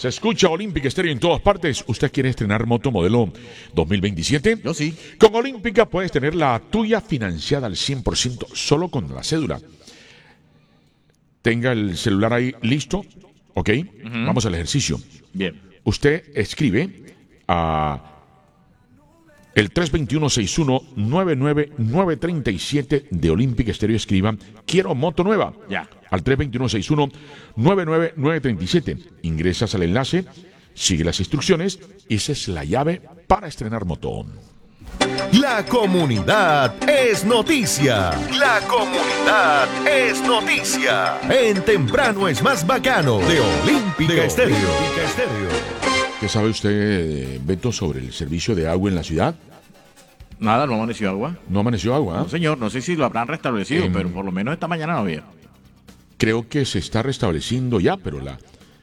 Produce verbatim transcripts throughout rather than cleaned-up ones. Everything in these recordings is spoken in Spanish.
Se escucha Olímpica Estéreo en todas partes. ¿Usted quiere estrenar moto modelo dos mil veintisiete? Yo sí. Con Olímpica puedes tener la tuya financiada al cien por ciento solo con la cédula. Tenga el celular ahí listo, ¿ok? Uh-huh. Vamos al ejercicio. Bien. Usted escribe a el tres dos uno, seis uno nueve nueve nueve tres siete de Olímpica Estéreo. Escriban, quiero moto nueva. Ya. Al tres dos uno, seis uno nueve nueve nueve tres siete. Ingresas al enlace, sigue las instrucciones y esa es la llave para estrenar moto. La comunidad es noticia. La comunidad es noticia. En Temprano es más bacano de Olímpica Estéreo. Olímpica Estéreo. ¿Qué sabe usted, Beto, sobre el servicio de agua en la ciudad? Nada, no amaneció agua. ¿No amaneció agua? ¿eh? No, señor, no sé si lo habrán restablecido, eh, pero por lo menos esta mañana no había. Creo que se está restableciendo ya, pero la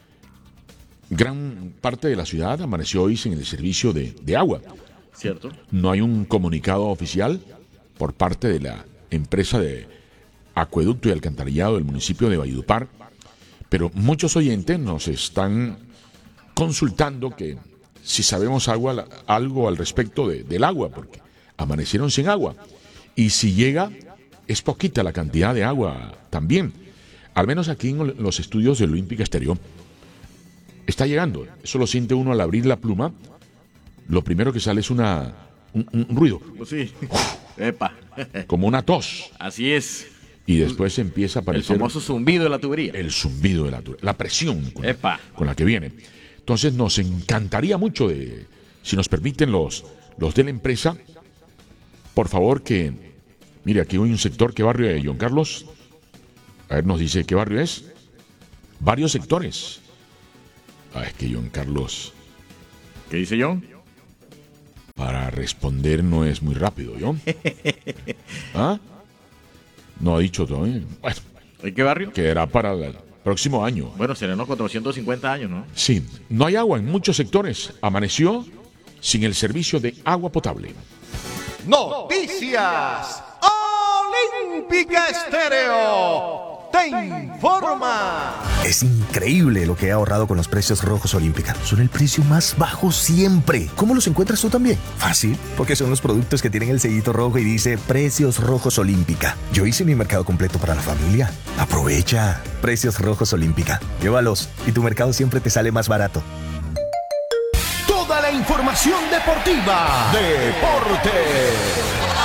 gran parte de la ciudad amaneció hoy sin el servicio de, de agua. Cierto. No hay un comunicado oficial por parte de la empresa de acueducto y alcantarillado del municipio de Valledupar, pero muchos oyentes nos están consultando que si sabemos agua, algo al respecto de, del agua, porque amanecieron sin agua. Y si llega, es poquita la cantidad de agua también. Al menos aquí en los estudios de Olímpica Estéreo está llegando. Eso lo siente uno al abrir la pluma. Lo primero que sale es una un, un ruido. Sí. Epa. Como una tos. Así es. Y después empieza a aparecer el famoso zumbido de la tubería. El zumbido de la tubería. La presión con, Epa. con la que viene. Entonces nos encantaría mucho, de, si nos permiten los, los de la empresa, por favor que, mire, aquí hay un sector, ¿qué barrio es, John Carlos? A ver, nos dice, ¿qué barrio es? Varios sectores. Ah, es que John Carlos... ¿Qué dice John? Para responder no es muy rápido, John. ¿Ah? No ha dicho todavía. Bueno. ¿En qué barrio? Que era para... La, próximo año. Bueno, serán unos cuatrocientos cincuenta años, ¿no? Sí, no hay agua en muchos sectores. Amaneció sin el servicio de agua potable. Noticias Olímpica Estéreo te informa. Es increíble lo que he ahorrado con los precios rojos Olímpica. Son el precio más bajo siempre. ¿Cómo los encuentras tú también? Fácil, porque son los productos que tienen el sellito rojo y dice Precios Rojos Olímpica. Yo hice mi mercado completo para la familia. Aprovecha. Precios Rojos Olímpica. Llévalos y tu mercado siempre te sale más barato. Toda la información deportiva. Deportes.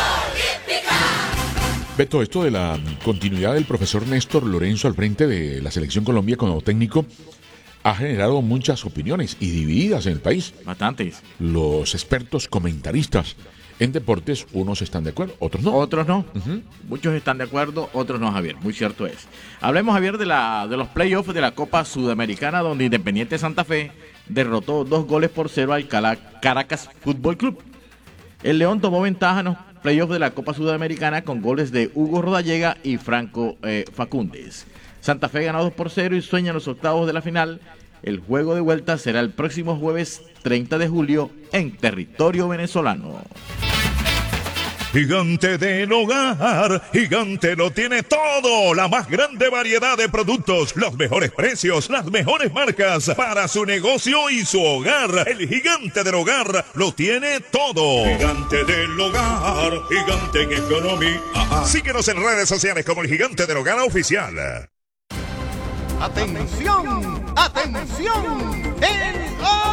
Beto, esto de la continuidad del profesor Néstor Lorenzo al frente de la Selección Colombia como técnico ha generado muchas opiniones y divididas en el país. Bastantes. Los expertos comentaristas en deportes, unos están de acuerdo, otros no. Otros no. Uh-huh. Muchos están de acuerdo, otros no, Javier. Muy cierto es. Hablemos, Javier, de, la, de los playoffs de la Copa Sudamericana, donde Independiente Santa Fe derrotó dos goles por cero al Caracas Fútbol Club. El León tomó ventaja en los playoffs de la Copa Sudamericana con goles de Hugo Rodallega y Franco eh, Facúndez. Santa Fe ganó dos por cero y sueña en los octavos de la final. El juego de vuelta será el próximo jueves treinta de julio en territorio venezolano. Gigante del Hogar, Gigante lo tiene todo, la más grande variedad de productos, los mejores precios, las mejores marcas para su negocio y su hogar. El Gigante del Hogar lo tiene todo. Gigante del Hogar, Gigante en economía. Síguenos en redes sociales como el Gigante del Hogar oficial. Atención, atención, en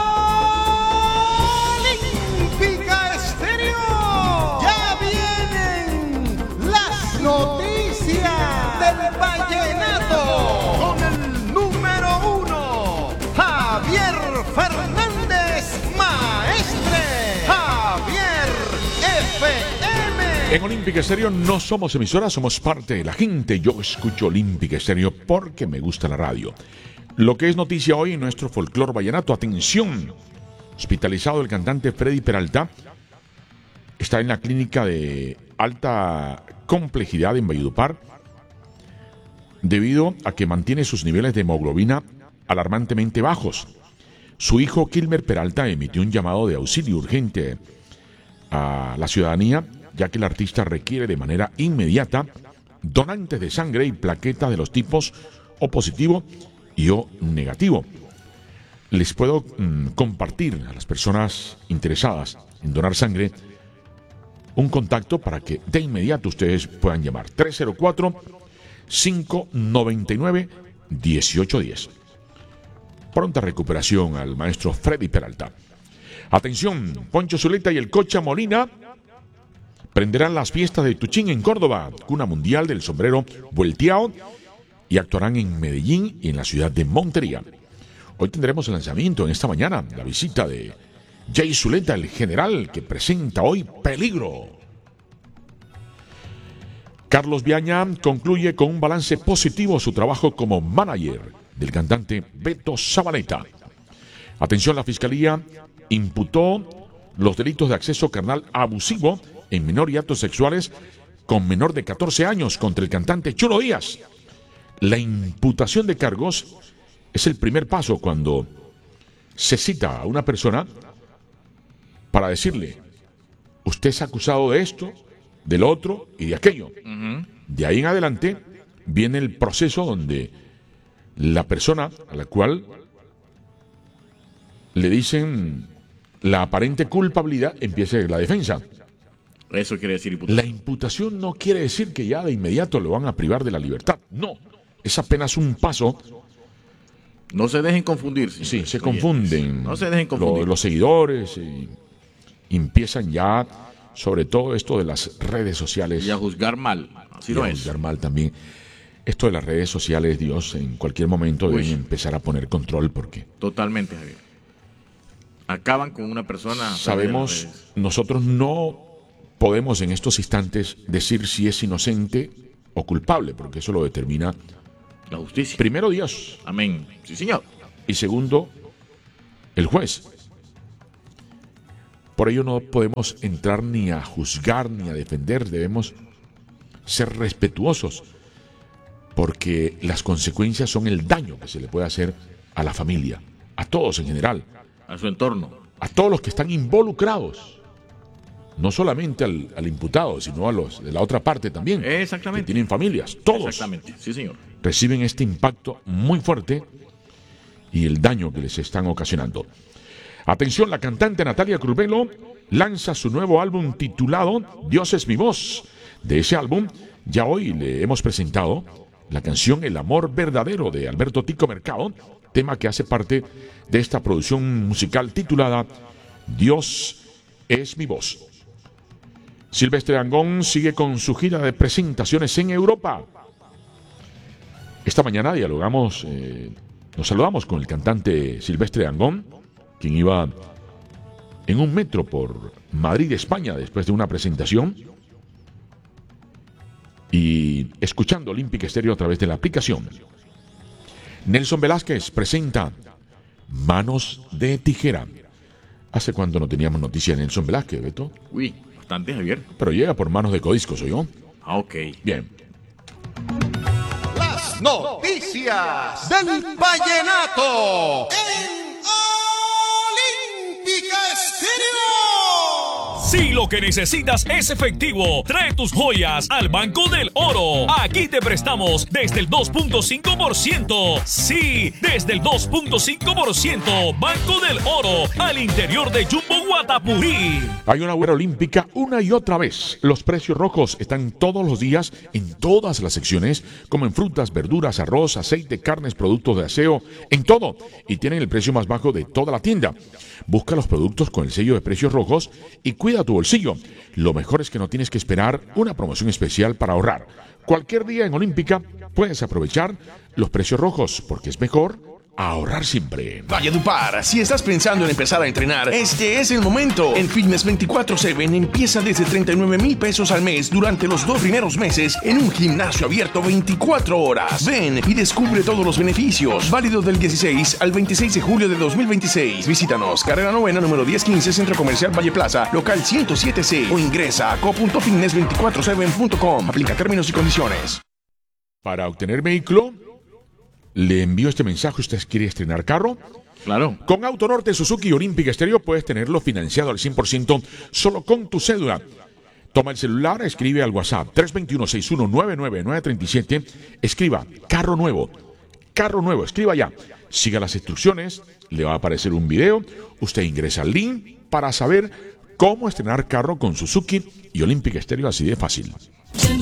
Olímpica Estéreo. Ya vienen las noticias del vallenato con el número uno, Javier Fernández, maestre Javier F M. En Olímpica Estéreo no somos emisora, somos parte de la gente. Yo escucho Olímpica Estéreo porque me gusta la radio. Lo que es noticia hoy en nuestro folclor vallenato. Atención, hospitalizado el cantante Freddy Peralta. Está en la clínica de alta complejidad en Valledupar debido a que mantiene sus niveles de hemoglobina alarmantemente bajos. Su hijo Kilmer Peralta emitió un llamado de auxilio urgente a la ciudadanía, ya que el artista requiere de manera inmediata donantes de sangre y plaquetas de los tipos O positivo y O negativo. les puedo mm, compartir a las personas interesadas en donar sangre un contacto para que de inmediato ustedes puedan llamar. tres cero cuatro, cinco nueve nueve, uno ocho uno cero. Pronta recuperación al maestro Freddy Peralta. Atención, Poncho Zuleta y el Cocha Molina prenderán las fiestas de Tuchín en Córdoba, cuna mundial del sombrero volteado, y actuarán en Medellín y en la ciudad de Montería. Hoy tendremos el lanzamiento en esta mañana, la visita de Jay Zuleta, el general, que presenta hoy Peligro. Carlos Viaña concluye con un balance positivo su trabajo como manager del cantante Beto Zabaleta. Atención, la Fiscalía imputó los delitos de acceso carnal abusivo en menor y actos sexuales con menor de catorce años contra el cantante Chulo Díaz. La imputación de cargos es el primer paso cuando se cita a una persona para decirle: usted es acusado de esto, del otro y de aquello. Uh-huh. De ahí en adelante viene el proceso donde la persona a la cual le dicen la aparente culpabilidad empieza la defensa. Eso quiere decir imputación. La imputación no quiere decir que ya de inmediato lo van a privar de la libertad. No, es apenas un paso. No se dejen confundir. Señor. Sí, se confunden. No se dejen confundir. Los, los seguidores y, y empiezan ya, sobre todo esto de las redes sociales. Y a juzgar mal. Así y lo a es. juzgar mal también. Esto de las redes sociales, Dios, en cualquier momento Uy. deben empezar a poner control porque... Totalmente, Javier. Acaban con una persona... Sabemos, nosotros no podemos en estos instantes decir si es inocente o culpable, porque eso lo determina la justicia. Primero Dios. Amén. Sí, señor. Y segundo, el juez. Por ello no podemos entrar ni a juzgar ni a defender, debemos ser respetuosos, porque las consecuencias son el daño que se le puede hacer a la familia, a todos en general. A su entorno. A todos los que están involucrados. No solamente al, al imputado, sino a los de la otra parte también. Exactamente. Que tienen familias. Todos. Exactamente. Sí, señor. Reciben este impacto muy fuerte y el daño que les están ocasionando. Atención, la cantante Natalia Curvelo lanza su nuevo álbum titulado Dios es mi voz. De ese álbum, ya hoy le hemos presentado la canción El amor verdadero de Alberto Tico Mercado, tema que hace parte de esta producción musical titulada Dios es mi voz. Silvestre Dangond sigue con su gira de presentaciones en Europa. Esta mañana dialogamos, eh, nos saludamos con el cantante Silvestre Dangond, quien iba en un metro por Madrid, España, después de una presentación, y escuchando Olímpica Estéreo a través de la aplicación. Nelson Velázquez presenta Manos de Tijera. ¿Hace cuánto no teníamos noticia de Nelson Velázquez, Beto? Uy, bastante, Javier. Pero llega por Manos de Codisco, ¿soy yo? Ah, ok. Bien. Las noticias del vallenato en Olímpica Estéreo. Si lo que necesitas es efectivo, trae tus joyas al Banco del Oro. Aquí te prestamos desde el dos punto cinco por ciento. Sí, desde el dos punto cinco por ciento. Banco del Oro, al interior de Jumbo Guatapurí. Hay una buena olímpica una y otra vez. Los precios rojos están todos los días en todas las secciones, como en frutas, verduras, arroz, aceite, carnes, productos de aseo, en todo. Y tienen el precio más bajo de toda la tienda. Busca los productos con el sello de precios rojos y cuida tu bolsillo. Lo mejor es que no tienes que esperar una promoción especial para ahorrar. Cualquier día en Olímpica puedes aprovechar los precios rojos, porque es mejor ahorrar siempre. Valledupar, si estás pensando en empezar a entrenar, este es el momento. En Fitness veinticuatro siete empieza desde treinta y nueve mil pesos al mes durante los dos primeros meses en un gimnasio abierto veinticuatro horas. Ven y descubre todos los beneficios. Válido del dieciséis al veintiséis de julio de dos mil veintiséis. Visítanos, carrera novena, número diez quince, Centro Comercial Valle Plaza, local ciento siete C, o ingresa a co punto fitness veinticuatro siete punto com. Aplica términos y condiciones. Para obtener vehículo, le envío este mensaje. ¿Usted quiere estrenar carro? Claro. Con Autonorte Suzuki Olímpica Estéreo puedes tenerlo financiado al cien por ciento solo con tu cédula. Toma el celular, escribe al WhatsApp tres dos uno, seis uno nueve nueve nueve tres siete. Escriba carro nuevo. Carro nuevo, escriba ya. Siga las instrucciones, le va a aparecer un video, usted ingresa al link para saber cómo estrenar carro con Suzuki y Olympic Stereo, así de fácil.